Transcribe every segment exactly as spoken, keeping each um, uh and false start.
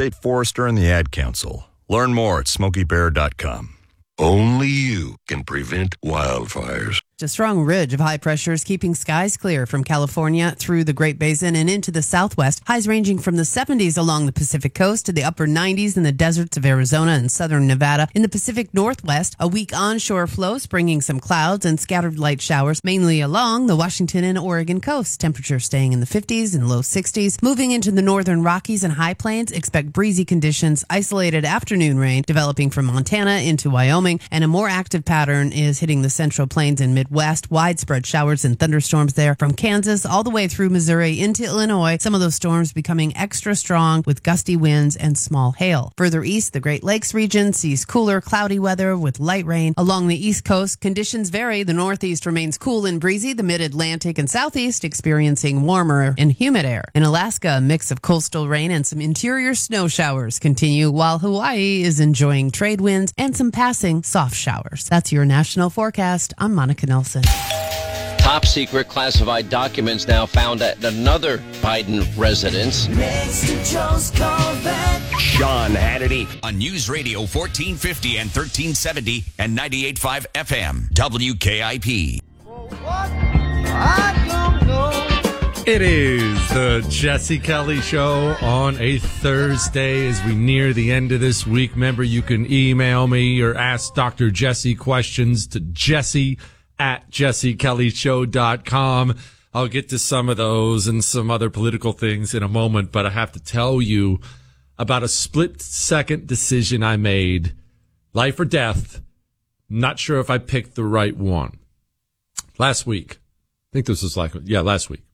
state forester and the Ad Council. Learn more at smokey bear dot com. Only you can prevent wildfires. A strong ridge of high pressure is keeping skies clear from California through the Great Basin and into the southwest. Highs ranging from the seventies along the Pacific coast to the upper nineties in the deserts of Arizona and southern Nevada. In the Pacific Northwest, a weak onshore flow is bringing some clouds and scattered light showers, mainly along the Washington and Oregon coast. Temperature staying in the fifties and low sixties. Moving into the northern Rockies and high plains, expect breezy conditions, isolated afternoon rain developing from Montana into Wyoming, and a more active pattern is hitting the central plains and Midwest. Widespread showers and thunderstorms there from Kansas all the way through Missouri into Illinois. Some of those storms becoming extra strong with gusty winds and small hail. Further east, the Great Lakes region sees cooler, cloudy weather with light rain. Along the east coast, conditions vary. The northeast remains cool and breezy. The mid-Atlantic and southeast experiencing warmer and humid air. In Alaska, a mix of coastal rain and some interior snow showers continue, while Hawaii is enjoying trade winds and some passing soft showers. That's your national forecast. I'm Monica Nelson. Top secret classified documents now found at another Biden residence. Next to Joe's Corvette. Sean Hannity on News Radio fourteen fifty and thirteen seventy and ninety-eight point five F M W K I P. Well, what? I don't know. It is the Jesse Kelly Show on a Thursday as we near the end of this week. Remember, you can email me or ask Doctor Jesse questions to Jesse at jesse kelly show dot com. I'll get to some of those and some other political things in a moment, but I have to tell you about a split-second decision I made. Life or death. Not sure if I picked the right one. Last week. I think this was like, yeah, last week.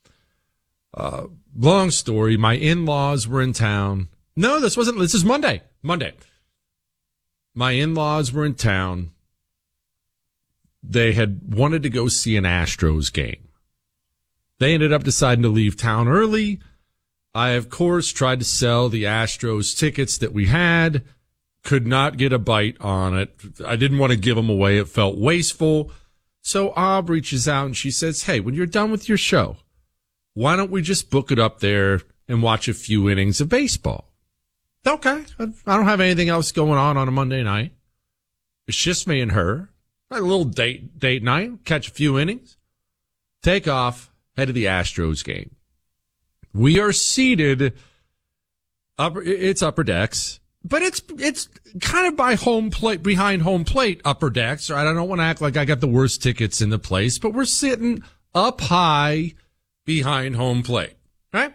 Uh, long story. My in-laws were in town. No, this wasn't, this is Monday. Monday. My in-laws were in town. They had wanted to go see an Astros game. They ended up deciding to leave town early. I, of course, tried to sell the Astros tickets that we had. Could not get a bite on it. I didn't want to give them away. It felt wasteful. So Ob reaches out and she says, hey, when you're done with your show, why don't we just book it up there and watch a few innings of baseball? Okay. I don't have anything else going on on a Monday night. It's just me and her. A little date date night, catch a few innings, take off, head to the Astros game. We are seated upper, it's upper decks, but it's it's kind of by home plate, behind home plate upper decks. Right? I don't want to act like I got the worst tickets in the place, but we're sitting up high behind home plate, right?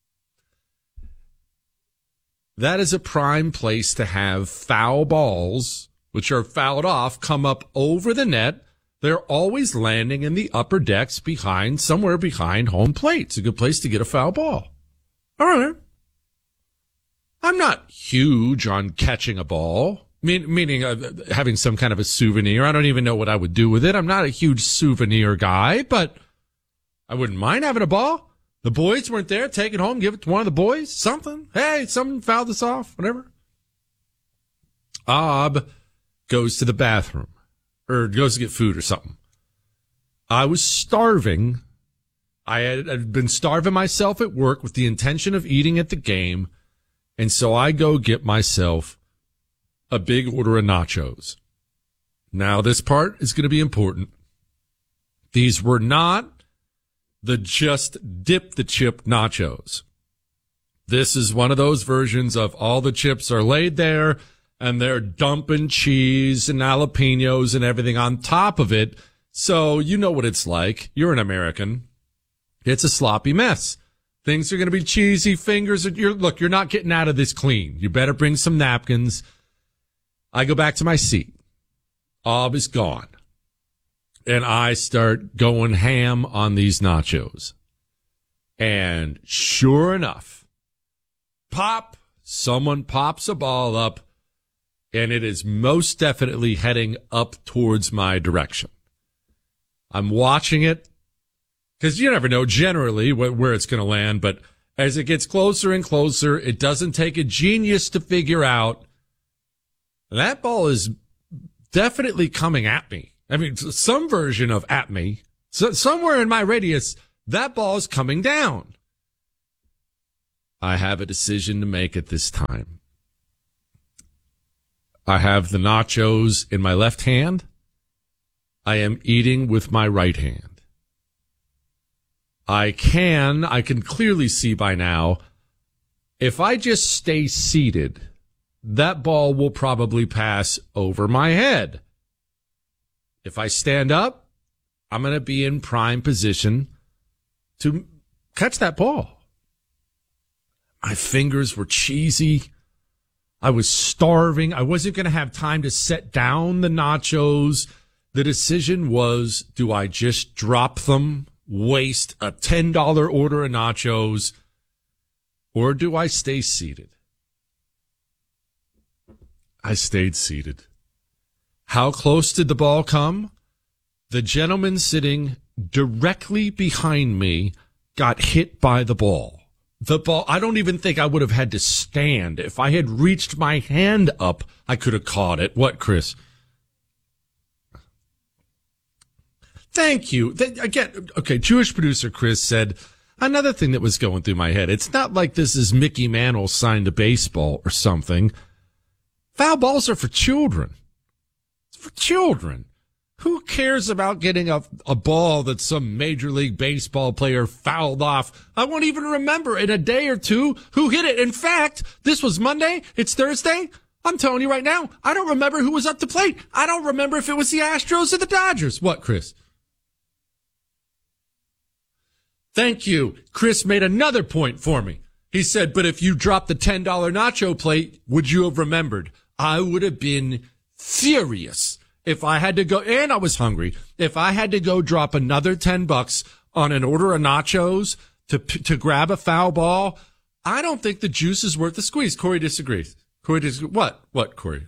That is a prime place to have foul balls, which are fouled off, come up over the net. They're always landing in the upper decks behind, somewhere behind home plate. It's a good place to get a foul ball. All right. I'm not huge on catching a ball, mean, meaning uh, having some kind of a souvenir. I don't even know what I would do with it. I'm not a huge souvenir guy, but I wouldn't mind having a ball. The boys weren't there. Take it home, give it to one of the boys, something. Hey, someone fouled us off, whatever. Ob goes to the bathroom or goes to get food or something. I was starving. I had, had been starving myself at work with the intention of eating at the game. And so I go get myself a big order of nachos. Now, this part is going to be important. These were not the just dip the chip nachos. This is one of those versions of all the chips are laid there and they're dumping cheese and jalapenos and everything on top of it. So you know what it's like. You're an American. It's a sloppy mess. Things are going to be cheesy. Fingers are, you're, look, you're not getting out of this clean. You better bring some napkins. I go back to my seat. Ob is gone. And I start going ham on these nachos. And sure enough, pop, someone pops a ball up. And it is most definitely heading up towards my direction. I'm watching it because you never know generally wh- where it's going to land. But as it gets closer and closer, it doesn't take a genius to figure out that ball is definitely coming at me. I mean, some version of at me. So somewhere in my radius, that ball is coming down. I have a decision to make at this time. I have the nachos in my left hand. I am eating with my right hand. I can, I can clearly see by now, if I just stay seated, that ball will probably pass over my head. If I stand up, I'm going to be in prime position to catch that ball. My fingers were cheesy. I was starving. I wasn't going to have time to set down the nachos. The decision was, do I just drop them, waste a ten dollars order of nachos, or do I stay seated? I stayed seated. How close did the ball come? The gentleman sitting directly behind me got hit by the ball. The ball, I don't even think I would have had to stand. If I had reached my hand up, I could have caught it. What, Chris? Thank you. Again, okay, Jewish producer Chris said, another thing that was going through my head, it's not like this is Mickey Mantle signed to baseball or something. Foul balls are for children. It's for children. Who cares about getting a, a ball that some Major League Baseball player fouled off? I won't even remember in a day or two who hit it. In fact, this was Monday. It's Thursday. I'm telling you right now, I don't remember who was up to plate. I don't remember if it was the Astros or the Dodgers. What, Chris? Thank you. Chris made another point for me. He said, but if you dropped the ten dollars nacho plate, would you have remembered? I would have been furious if I had to go, and I was hungry, if I had to go drop another ten bucks on an order of nachos to to grab a foul ball. I don't think the juice is worth the squeeze. Corey disagrees. Corey disagrees. What? What, Corey?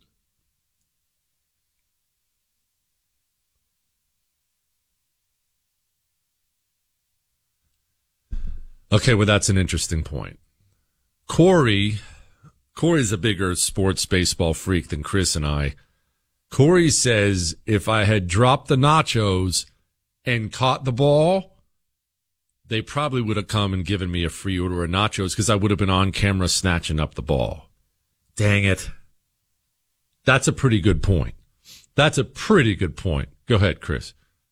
Okay, well, that's an interesting point. Corey, Corey's a bigger sports baseball freak than Chris and I. Corey says if I had dropped the nachos and caught the ball, they probably would have come and given me a free order of nachos because I would have been on camera snatching up the ball. Dang it. That's a pretty good point. That's a pretty good point. Go ahead, Chris.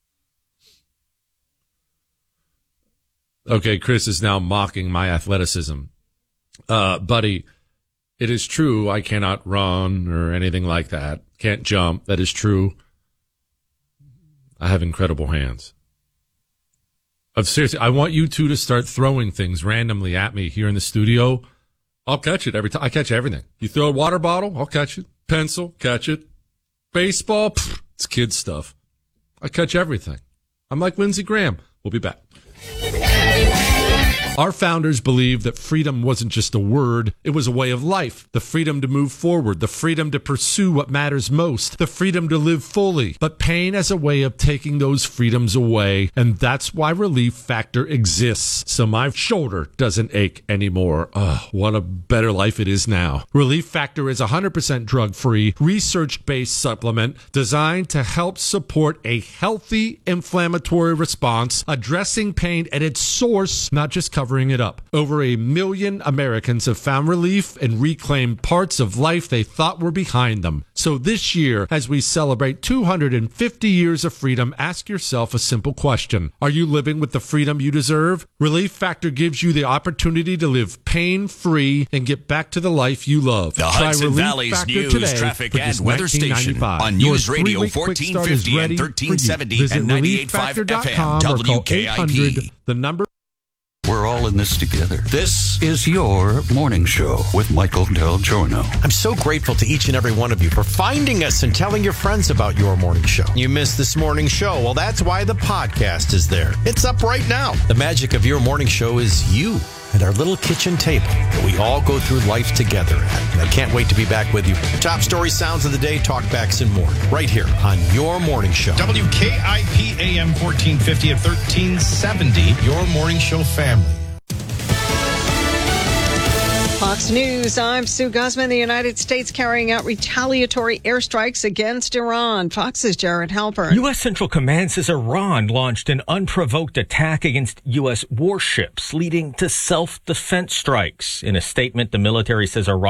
Okay, Chris is now mocking my athleticism. Uh, buddy, it is true I cannot run or anything like that. Can't jump. That is true. I have incredible hands. I'm seriously, I want you two to start throwing things randomly at me here in the studio. I'll catch it every time. I catch everything. You throw a water bottle, I'll catch it. Pencil, catch it. Baseball, pfft, it's kid stuff. I catch everything. I'm like Lindsey Graham. We'll be back. Our founders believed that freedom wasn't just a word, it was a way of life. The freedom to move forward, the freedom to pursue what matters most, the freedom to live fully. But pain has a way of taking those freedoms away, and that's why Relief Factor exists. So my shoulder doesn't ache anymore. Oh, what a better life it is now. Relief Factor is a one hundred percent drug-free, research-based supplement designed to help support a healthy inflammatory response, addressing pain at its source, not just covering it up. Over a million Americans have found relief and reclaimed parts of life they thought were behind them. So this year, as we celebrate two hundred fifty years of freedom, ask yourself a simple question. Are you living with the freedom you deserve? Relief Factor gives you the opportunity to live pain-free and get back to the life you love. The Try Hudson Relief Valley's Factor news, today traffic, and just weather station on News Radio fourteen fifty and thirteen seventy and ninety-eight point five F M W K I P. The number. We're all in this together. This is your morning show with Michael Del Giorno. I'm so grateful to each and every one of you for finding us and telling your friends about your morning show. You missed this morning show. Well, that's why the podcast is there. It's up right now. The magic of your morning show is you at our little kitchen table that we all go through life together at. And I can't wait to be back with you. Top story, sounds of the day, talkbacks, and more. Right here on your morning show. W K I P A M fourteen fifty at thirteen seventy. Your morning show family. Fox News, I'm Sue Guzman. The United States carrying out retaliatory airstrikes against Iran. Fox's Jared Halpern. U S. Central Command says Iran launched an unprovoked attack against U S warships, leading to self-defense strikes. In a statement, the military says Iran